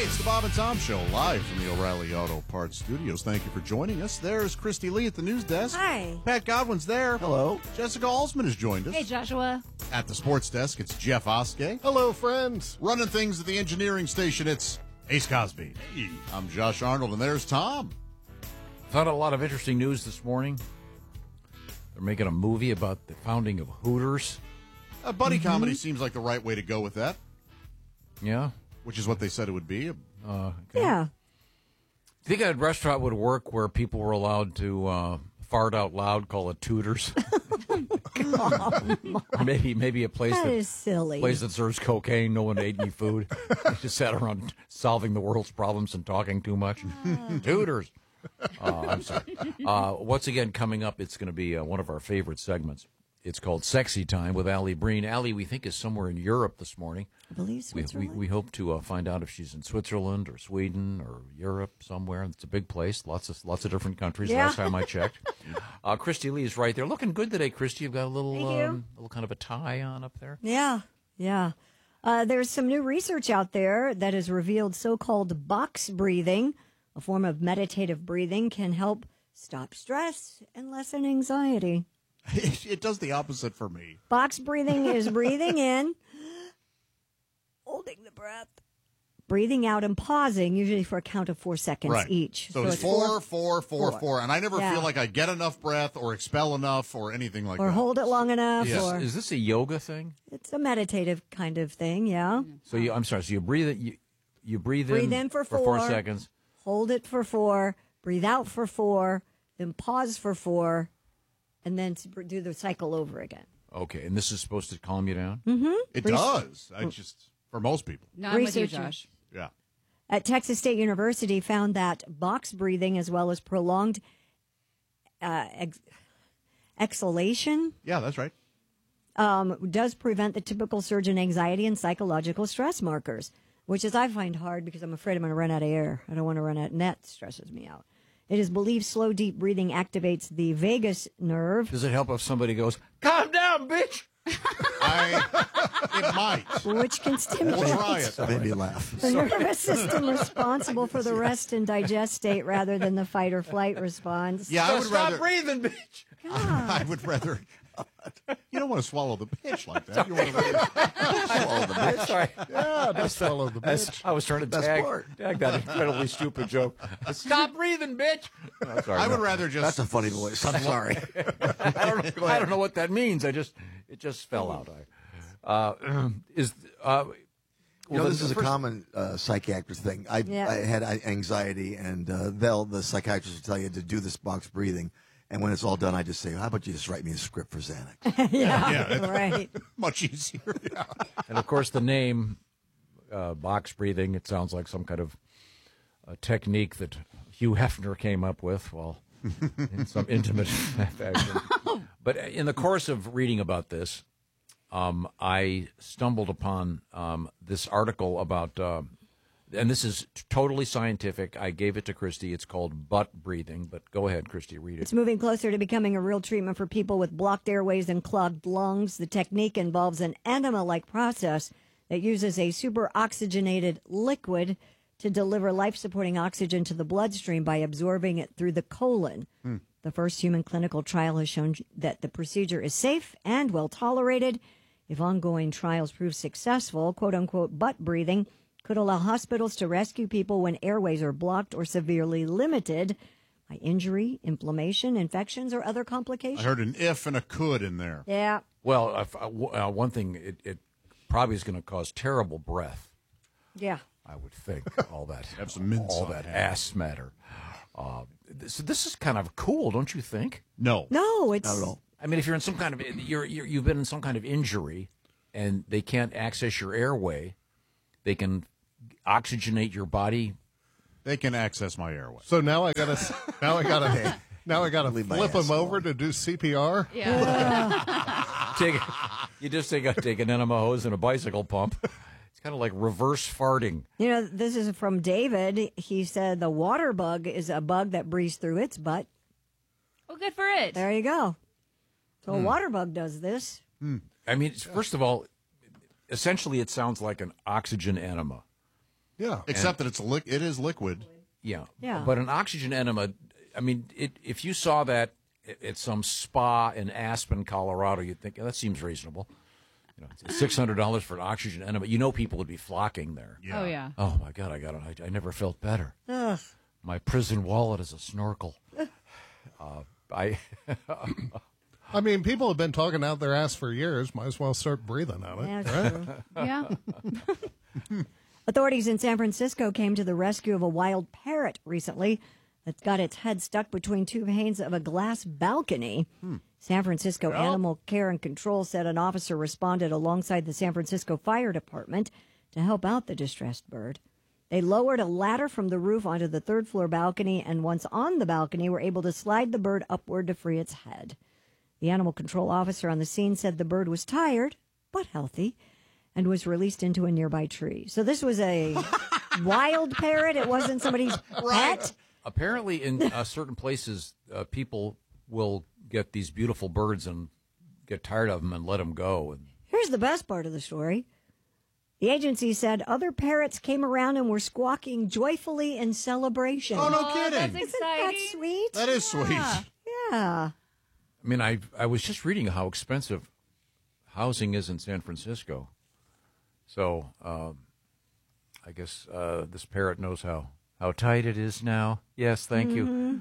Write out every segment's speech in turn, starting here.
It's the Bob and Tom Show, live from the O'Reilly Auto Parts Studios. Thank you for joining us. There's Christy Lee at the news desk. Hi. Pat Godwin's there. Hello. Jessica Alsman has joined us. Hey, Joshua. At the sports desk, it's Jeff Oskey. Hello, friends. Running things at the engineering station, it's Ace Cosby. Hey. I'm Josh Arnold, and there's Tom. Found a lot of interesting news this morning. They're making a movie about the founding of Hooters. A buddy comedy seems like the right way to go with that, Yeah. which is what they said it would be. Okay. Yeah. Do you think a restaurant would work where people were allowed to fart out loud, call it Tooters? Or maybe a place That is silly. that serves cocaine. No one ate any food. They just sat around solving the world's problems and talking too much. Tooters. I'm sorry. Once again, coming up, it's going to be one of our favorite segments. It's called Sexy Time with Allie Breen. Allie, we think, is somewhere in Europe this morning. I believe Switzerland. We hope to find out if she's in Switzerland or Sweden or Europe somewhere. It's a big place, lots of different countries. Yeah. Last time I checked, Christy Lee is right there, looking good today. Christy, you've got a little kind of a tie on up there. Yeah. There's some new research out there that has revealed so-called box breathing, a form of meditative breathing, can help stop stress and lessen anxiety. It does the opposite for me. Box breathing is breathing in, holding the breath, breathing out, and pausing, usually for a count of 4 seconds Right. each. So it's four, and I never Yeah. feel like I get enough breath or expel enough or anything like or that. hold it long enough. Yes. Or Is this a yoga thing? it's a meditative kind of thing, yeah. So you breathe it. You breathe in for 4 4. seconds. Hold it for 4, breathe out for 4, then pause for 4, and then to do the cycle over again. Okay, and this is supposed to calm you down. It does. I just, for most people. No, I'm with you, Researchers. Josh. Yeah. At Texas State University found that box breathing as well as prolonged exhalation Yeah, that's right. does prevent the typical surge in anxiety and psychological stress markers, which is I find hard because I'm afraid I'm going to run out of air. I don't want to run out, and that stresses me out. It is believed slow, deep breathing activates the vagus nerve, Does it help if somebody goes, "Calm down, bitch"? It might. which can We'll stimulate try it. Made me laugh. the nervous system responsible for the rest and digest state rather than the fight or flight response. Yeah, I would Stop rather. breathing, bitch. I would rather. You don't want to swallow the pitch like that. You want to Swallow the bitch. Sorry. Yeah, just swallow the bitch. I was trying to Best tag part. that incredibly stupid joke. Stop breathing, bitch. Oh, sorry, I would no. rather just. That's a funny voice. I'm sorry. I don't know what that means. It just fell out. This is a common psychiatric thing. I had anxiety, and the psychiatrist will tell you to do this box breathing. And when it's all done, I just say, how about you just write me a script for Xanax? Yeah, Right. much easier. Yeah. And of course, the name box breathing. It sounds like some kind of technique that Hugh Hefner came up with. Well, in some intimate fashion. But in the course of reading about this, I stumbled upon this article about, and this is totally scientific. I gave it to Christy. It's called butt breathing. But go ahead, Christy, read it. It's moving closer to becoming a real treatment for people with blocked airways and clogged lungs. The technique involves an enema-like process that uses a super oxygenated liquid to deliver life-supporting oxygen to the bloodstream by absorbing it through the colon. The first human clinical trial has shown that the procedure is safe and well tolerated. If ongoing trials prove successful, quote-unquote butt breathing could allow hospitals to rescue people when airways are blocked or severely limited by injury, inflammation, infections, or other I complications. heard an if and a could in there. Yeah. Well, one thing, it probably is going to cause terrible breath. Yeah. I would think all that Have some mints all on that hand. ass matter. So this is kind of cool, don't you think? No. No, it's Not at all. I mean, if you're in some kind of you've been in some kind of injury and they can't access your airway, they can oxygenate your body. They can access my airway. So now I gotta Leave my flip ass them over alone. to do CPR. Yeah. You just take an enema hose and a bicycle pump. It's kind of like reverse farting. You know, this is from David. He said the water bug is a bug that breathes through its butt. Well, good for it. There you go. So a water bug does this. I mean, first of all, essentially it sounds like an oxygen enema. Yeah. Except that it is liquid. Yeah. Yeah. But an oxygen enema, I mean, if you saw that at some spa in Aspen, Colorado, you'd think, that seems reasonable. You know, it's $600 for an oxygen enema. You know, people would be flocking there. Oh, yeah. Oh, my God, I never felt better. Ugh. My prison wallet is a snorkel. I mean, people have been talking out their ass for years. Might as well start breathing on it. Yeah, that's true. Yeah. Authorities in San Francisco came to the rescue of a wild parrot recently that's got its head stuck between two panes of a glass balcony. San Francisco Animal Care and Control said an officer responded alongside the San Francisco Fire Department to help out the distressed bird. They lowered a ladder from the roof onto the third-floor balcony, and once on the balcony, were able to slide the bird upward to free its head. The animal control officer on the scene said the bird was tired, but healthy, and was released into a nearby tree. So this was a wild parrot. It wasn't somebody's pet. Apparently, in certain places, people will get these beautiful birds and get tired of them and let them go. And Here's the best part of the story. The agency said other parrots came around and were squawking joyfully in celebration. Oh, no kidding. That's Isn't exciting. that sweet? That is sweet. Yeah. I mean, I was just reading how expensive housing is in San Francisco. So I guess this parrot knows how tight it is now. Yes, thank you.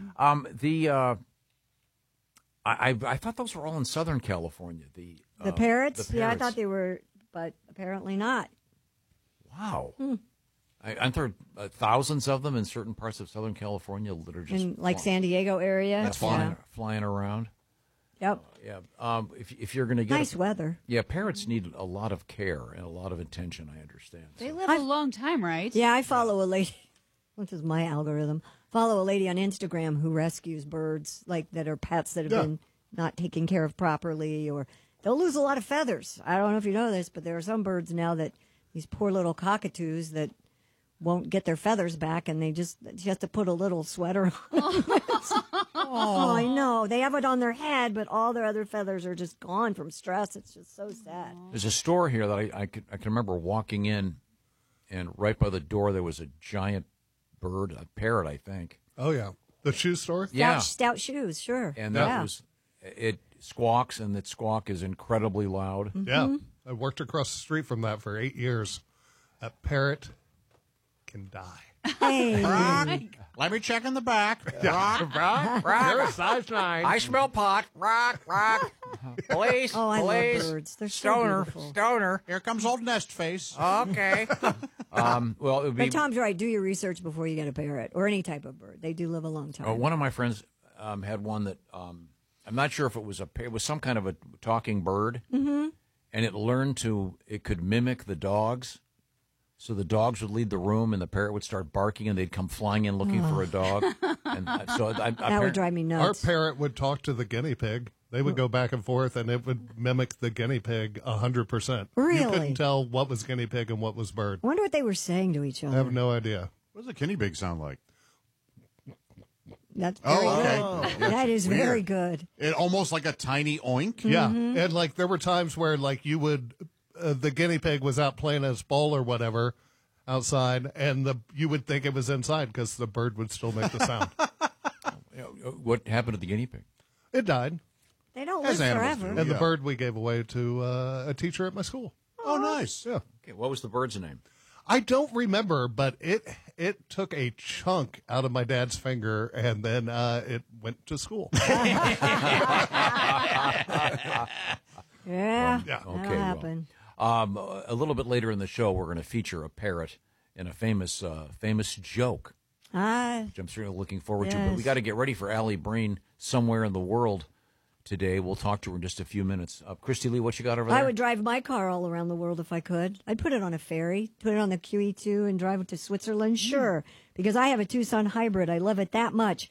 I thought those were all in Southern California. The parrots? the Yeah, I parrots. thought they were, but apparently not. Wow. Aren't there thousands of them in certain parts of Southern California that are just In like San Diego area. flying around? Yep. Yeah. If you're going to get Nice weather. yeah, parrots need a lot of care and a lot of attention. I understand. They live a long time, right? Yeah, I follow a lady. This is my algorithm. Follow a lady on Instagram who rescues birds like that are pets that have been not taken care of properly, or they'll lose a lot of feathers. I don't know if you know this, but there are some birds now that these poor little cockatoos that won't get their feathers back, and she has to put a little sweater on. Oh, I know. They have it on their head, but all their other feathers are just gone from stress. It's just so sad. There's a store here that I can remember walking in, and right by the door there was a giant bird, a parrot, I think. Oh, yeah. The shoe store? Yeah. Stout shoes, sure. And that was, it squawks, and that squawk is incredibly loud. Yeah. I worked across the street from that for 8 years. That parrot can die. Hey. Let me check in the back. Rock. Size 9. I smell pot. Rock. Police. Oh, I police. love birds. They're so beautiful. Stoner. Here comes old Nest Face. Okay. Well, it would be. But Tom's right. Do your research before you get a parrot or any type of bird. They do live a long time. One of my friends had one that I'm not sure if it was it was some kind of a talking bird, and it could mimic the dogs. So the dogs would leave the room, and the parrot would start barking, and they'd come flying in looking for a dog. And so that would drive me Our nuts. parrot would talk to the guinea pig. They would go back and forth, and it would mimic the guinea pig 100%. Really? You couldn't tell what was guinea pig and what was bird. I wonder what they were saying to each I other. have no idea. What does a guinea pig sound like? That's very good. That is Weird. very good. It almost like a tiny oink. Yeah, and like there were times where like you would, the guinea pig was out playing its ball or whatever outside, and you would think it was inside because the bird would still make the sound. what happened to the guinea pig? It died, They don't As live animals forever. do. and the Yeah. bird we gave away to a teacher at my school. Oh, nice. Yeah. Okay, what was the bird's name? I don't remember, but it took a chunk out of my dad's finger, and then it went to school. Yeah. Yeah. That'll Okay, happen. A little bit later in the show, we're going to feature a parrot in a famous joke, which I'm certainly looking forward to. But we Yes. got to get ready for Allie Breen somewhere in the world today. We'll talk to her in just a few minutes. Christy Lee, what you got over there? I would drive my car all around the world if I could. I'd put it on a ferry, put it on the QE2 and drive it to Switzerland. Sure, because I have a Tucson hybrid. I love it that much.